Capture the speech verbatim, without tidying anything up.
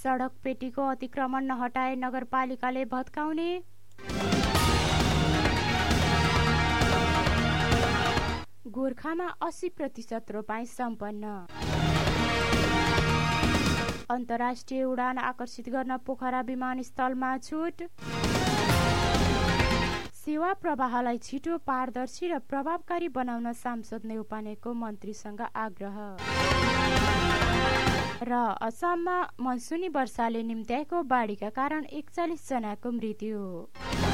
सडक पेटीको अतिक्रमण नहटाए नगरपालिकाले भत्काउने। गोर्खामा अस्सी प्रतिशत रोपाई सम्पन्न। अन्तर्राष्ट्रिय उडान आकर्षित गर्न पोखरा विमानस्थलमा छुट। सेवा प्रवाहलाई छिटो, पारदर्शी र प्रभावकारी बनाउन सांसद नेउपानेको मन्त्रीसँग आग्रह। र असममा मनसुनी वर्षाले निम्त्याएको बाढीका कारण एकचालिस जनाको मृत्यु।